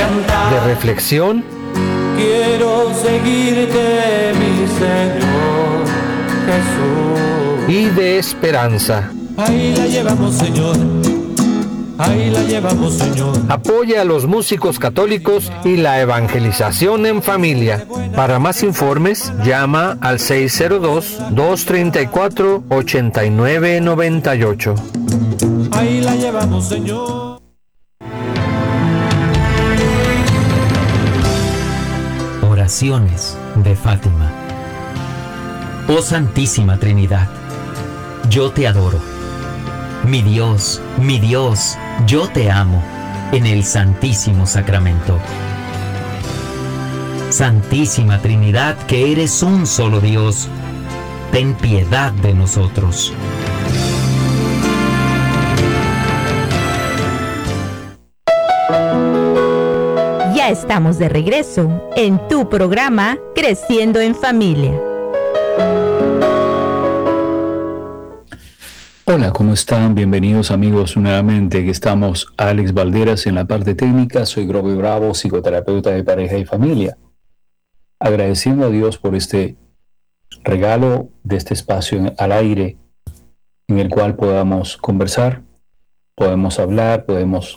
de reflexión. Quiero seguirte, mi Señor Jesús. Y de esperanza. Ahí la llevamos, Señor. Ahí la llevamos, Señor. Apoya a los músicos católicos y la evangelización en familia. Para más informes, llama al 602-234-8998. Ahí la llevamos, Señor. Oraciones de Fátima. Oh Santísima Trinidad, yo te adoro. Mi Dios, yo te amo en el Santísimo Sacramento. Santísima Trinidad, que eres un solo Dios, ten piedad de nosotros. Ya estamos de regreso en tu programa Creciendo en Familia. Hola, ¿cómo están? Bienvenidos amigos nuevamente. Aquí estamos Alex Valderas en la parte técnica. Soy Groby Bravo, psicoterapeuta de pareja y familia. Agradeciendo a Dios por este regalo de este espacio al aire en el cual podamos conversar, podemos hablar, podemos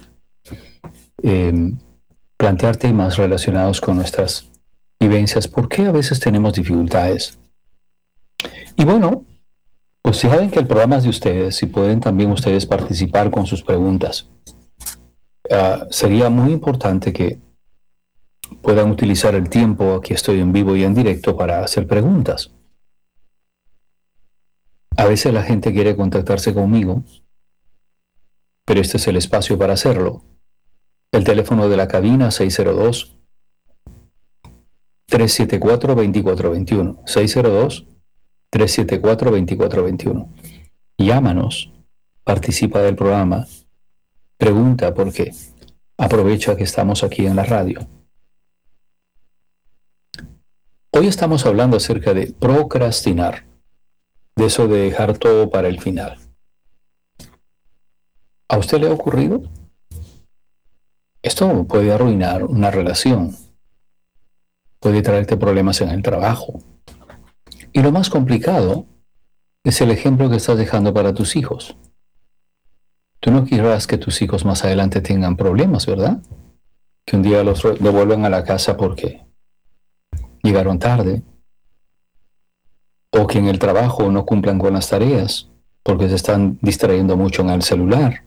plantear temas relacionados con nuestras vivencias. ¿Por qué a veces tenemos dificultades? Y bueno, pues saben que el programa es de ustedes y pueden también ustedes participar con sus preguntas. Sería muy importante que puedan utilizar el tiempo, aquí estoy en vivo y en directo, para hacer preguntas. A veces la gente quiere contactarse conmigo, pero este es el espacio para hacerlo. El teléfono de la cabina 602-374-2421. 602-374-2421. Llámanos, participa del programa, pregunta por qué. Aprovecha que estamos aquí en la radio. Hoy estamos hablando acerca de procrastinar, de eso de dejar todo para el final. ¿A usted le ha ocurrido? Esto puede arruinar una relación, puede traerte problemas en el trabajo. Y lo más complicado es el ejemplo que estás dejando para tus hijos. Tú no querrás que tus hijos más adelante tengan problemas, ¿verdad? Que un día los devuelvan a la casa porque llegaron tarde, o que en el trabajo no cumplan con las tareas porque se están distrayendo mucho en el celular,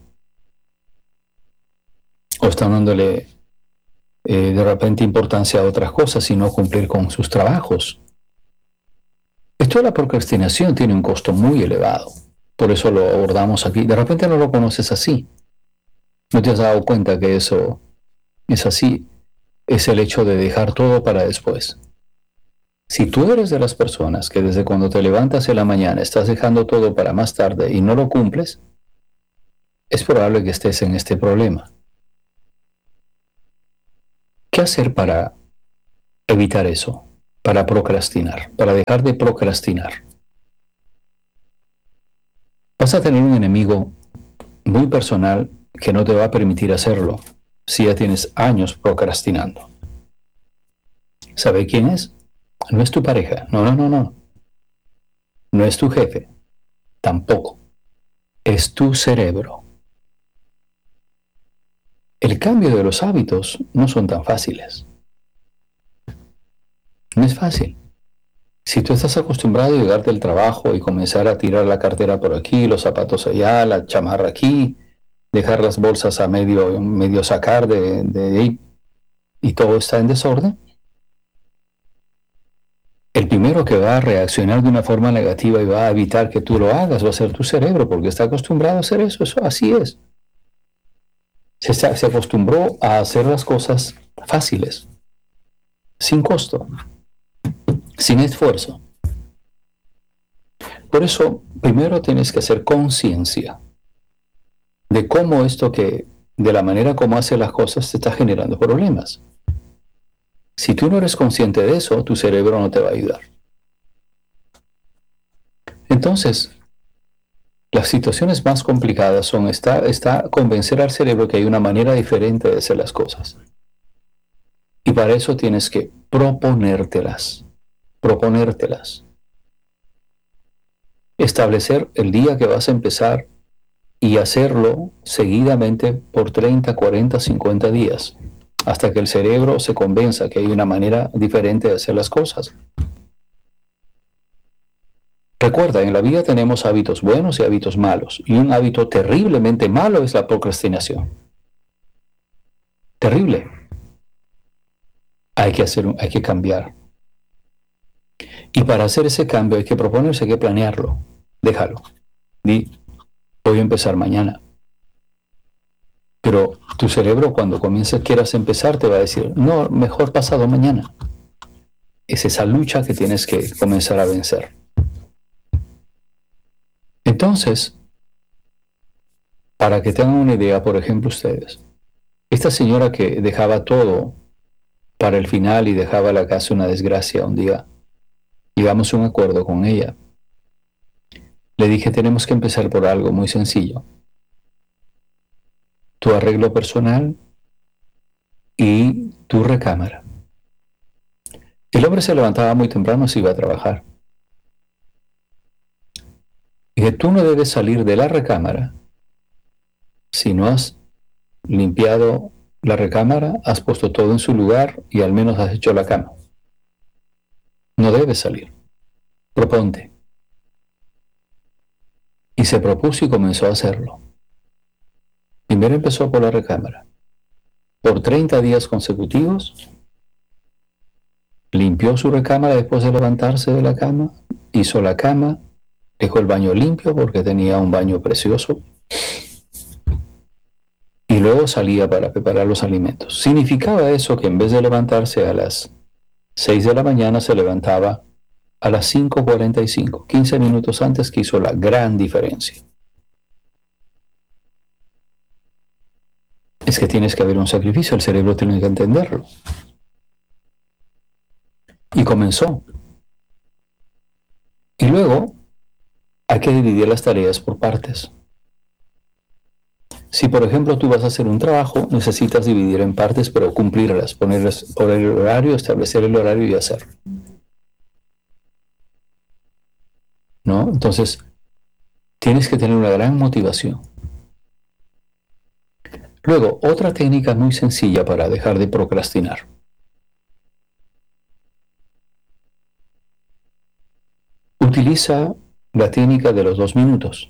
o están dándole de repente importancia a otras cosas y no cumplir con sus trabajos. Esto de la procrastinación tiene un costo muy elevado, por eso lo abordamos aquí. De repente no lo conoces así, no te has dado cuenta que eso es así, es el hecho de dejar todo para después. Si tú eres de las personas que desde cuando te levantas en la mañana estás dejando todo para más tarde y no lo cumples, es probable que estés en este problema. ¿Qué hacer para evitar eso? Para procrastinar, para dejar de procrastinar. Vas a tener un enemigo muy personal que no te va a permitir hacerlo si ya tienes años procrastinando. ¿Sabe quién es? No es tu pareja, no. No es tu jefe, tampoco. Es tu cerebro. El cambio de los hábitos no son tan fáciles. No es fácil. Si tú estás acostumbrado a llegar del trabajo y comenzar a tirar la cartera por aquí, los zapatos allá, la chamarra aquí, dejar las bolsas a medio sacar de ahí, y todo está en desorden, el primero que va a reaccionar de una forma negativa y va a evitar que tú lo hagas va a ser tu cerebro, porque está acostumbrado a hacer eso así es. Se acostumbró a hacer las cosas fáciles, sin costo, sin esfuerzo. Por eso, primero tienes que hacer conciencia de cómo de la manera como hace las cosas, te está generando problemas. Si tú no eres consciente de eso, tu cerebro no te va a ayudar. Entonces, las situaciones más complicadas son convencer al cerebro que hay una manera diferente de hacer las cosas. para eso tienes que proponértelas. Establecer el día que vas a empezar y hacerlo seguidamente por 30, 40, 50 días, hasta que el cerebro se convenza que hay una manera diferente de hacer las cosas. Recuerda, en la vida tenemos hábitos buenos y hábitos malos, y un hábito terriblemente malo es la procrastinación. Terrible. Hay que cambiar. Y para hacer ese cambio hay que proponerse, hay que planearlo. Déjalo. Di, voy a empezar mañana. Pero tu cerebro, cuando quieras empezar, te va a decir, no, mejor pasado mañana. Es esa lucha que tienes que comenzar a vencer. Entonces, para que tengan una idea, por ejemplo, ustedes, esta señora que dejaba todo para el final y dejaba la casa una desgracia un día, llegamos a un acuerdo con ella. Le dije, tenemos que empezar por algo muy sencillo. Tu arreglo personal y tu recámara. El hombre se levantaba muy temprano, se iba a trabajar. Y que tú no debes salir de la recámara si no has limpiado la recámara, has puesto todo en su lugar y al menos has hecho la cama. No debes salir. Proponte. Y se propuso y comenzó a hacerlo. Primero empezó por la recámara. Por 30 días consecutivos, limpió su recámara después de levantarse de la cama, hizo la cama, dejó el baño limpio porque tenía un baño precioso y luego salía para preparar los alimentos. Significaba eso que en vez de levantarse a las 6 de la mañana se levantaba a las 5:45, 15 minutos antes, que hizo la gran diferencia. Es que tienes que haber un sacrificio, el cerebro tiene que entenderlo. Y comenzó. Y luego hay que dividir las tareas por partes. Si, por ejemplo, tú vas a hacer un trabajo, necesitas dividir en partes, pero cumplirlas, ponerlas por el horario, establecer el horario y hacerlo. ¿No? Entonces, tienes que tener una gran motivación. Luego, otra técnica muy sencilla para dejar de procrastinar. Utiliza la técnica de los 2 minutos.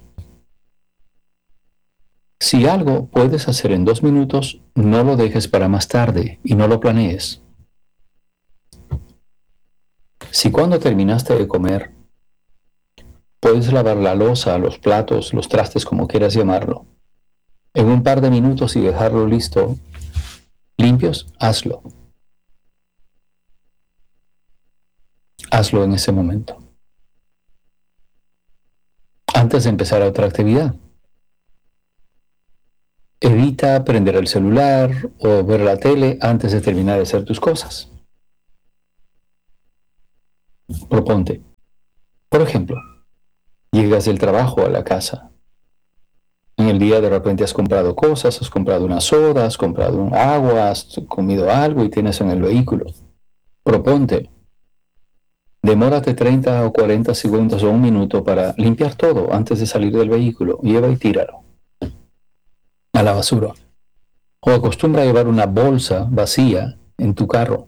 Si algo puedes hacer en 2 minutos, no lo dejes para más tarde y no lo planees. Si cuando terminaste de comer, puedes lavar la loza, los platos, los trastes, como quieras llamarlo, en un par de minutos y dejarlo listo, limpios, hazlo. Hazlo en ese momento. Antes de empezar otra actividad. Evita prender el celular o ver la tele antes de terminar de hacer tus cosas. Proponte. Por ejemplo, llegas del trabajo a la casa. En el día de repente has comprado cosas, has comprado una soda, has comprado un agua, has comido algo y tienes en el vehículo. Proponte. Demórate 30 o 40 segundos o un minuto para limpiar todo antes de salir del vehículo. Lleva y tíralo a la basura. O acostumbra a llevar una bolsa vacía en tu carro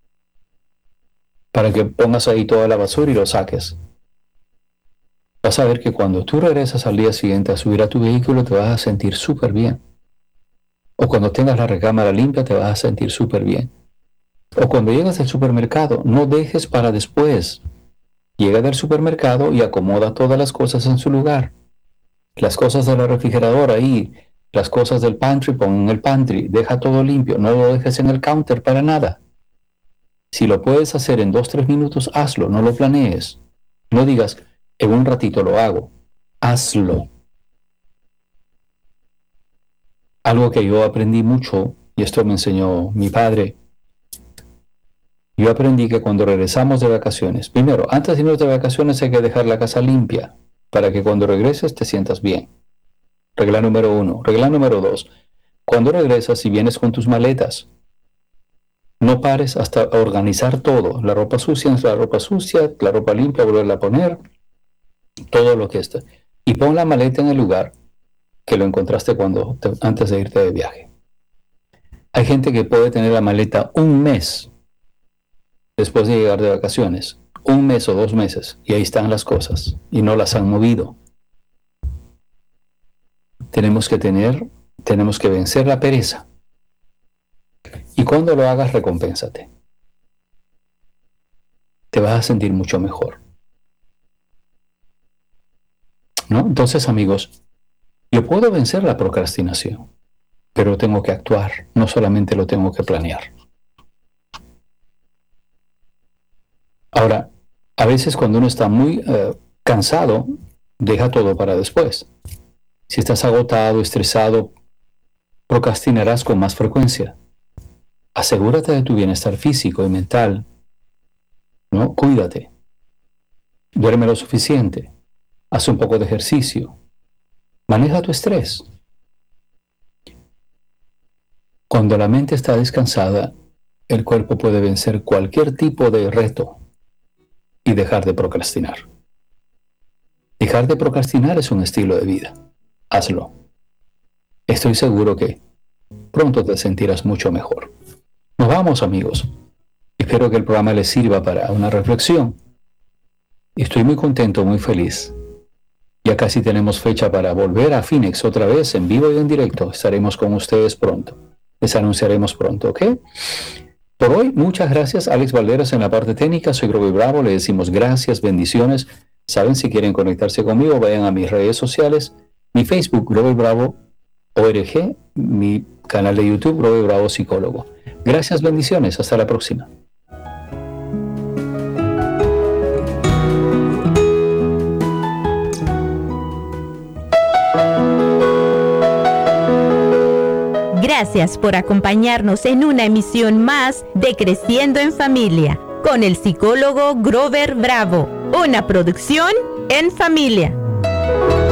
para que pongas ahí toda la basura y lo saques. Vas a ver que cuando tú regresas al día siguiente a subir a tu vehículo te vas a sentir súper bien. O cuando tengas la recámara limpia te vas a sentir súper bien. O cuando llegas al supermercado, no dejes para después. Llega del supermercado y acomoda todas las cosas en su lugar. Las cosas de la refrigeradora ahí, las cosas del pantry, pon en el pantry. Deja todo limpio, no lo dejes en el counter para nada. Si lo puedes hacer en 2-3 minutos, hazlo, no lo planees. No digas, en un ratito lo hago. Hazlo. Algo que yo aprendí mucho, y esto me enseñó mi padre. Yo aprendí que cuando regresamos de vacaciones, primero, antes de irnos de vacaciones hay que dejar la casa limpia para que cuando regreses te sientas bien. Regla número 1. Regla número 2. Cuando regresas y vienes con tus maletas, No pares hasta organizar todo. La ropa sucia es la ropa sucia, la ropa limpia, volverla a poner, todo lo que está. Y pon la maleta en el lugar que lo encontraste antes de irte de viaje. Hay gente que puede tener la maleta un mes después de llegar de vacaciones, 1 mes o 2 meses, y ahí están las cosas, y no las han movido. Tenemos que vencer la pereza. Y cuando lo hagas, recompénsate. Te vas a sentir mucho mejor, ¿no? Entonces, amigos, yo puedo vencer la procrastinación, pero tengo que actuar, no solamente lo tengo que planear. Ahora, a veces cuando uno está muy cansado, deja todo para después. Si estás agotado, estresado, procrastinarás con más frecuencia. Asegúrate de tu bienestar físico y mental, ¿no? Cuídate. Duerme lo suficiente. Haz un poco de ejercicio. Maneja tu estrés. Cuando la mente está descansada, el cuerpo puede vencer cualquier tipo de reto y dejar de procrastinar. Dejar de procrastinar es un estilo de vida. Hazlo. Estoy seguro que pronto te sentirás mucho mejor. Nos vamos, amigos. Espero que el programa les sirva para una reflexión. Estoy muy contento, muy feliz. Ya casi tenemos fecha para volver a Phoenix otra vez en vivo y en directo. Estaremos con ustedes pronto. Les anunciaremos pronto, ¿ok? Por hoy, muchas gracias. Alex Valderas en la parte técnica. Soy Grover Bravo. Le decimos gracias, bendiciones. Saben, si quieren conectarse conmigo, vayan a mis redes sociales. Mi Facebook, Grover Bravo ORG. Mi canal de YouTube, Grover Bravo Psicólogo. Gracias, bendiciones. Hasta la próxima. Gracias por acompañarnos en una emisión más de Creciendo en Familia con el psicólogo Grover Bravo, una producción en familia.